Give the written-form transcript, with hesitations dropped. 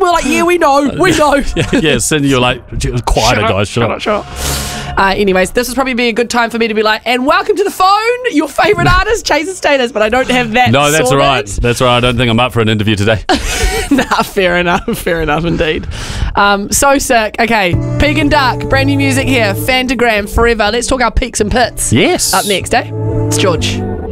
we're like, yeah, we know. Yeah, Cindy, you're like, quieter, guys, shut up. Anyways, this would probably be a good time for me to be like, and welcome to the phone, your favourite artist, Chase and Status, but I don't have that. No, that's sorted. all right. That's all right. I don't think I'm up for an interview today. Nah, fair enough indeed. So sick. Okay, Peak and Duck, brand new music here, Fantagram, Forever. Let's talk our peaks and pits. Yes. Up next, eh? It's George.